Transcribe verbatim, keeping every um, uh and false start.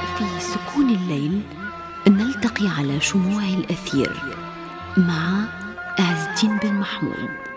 في سكون الليل نلتقي على شموع الأثير مع عز الدين بن محمود.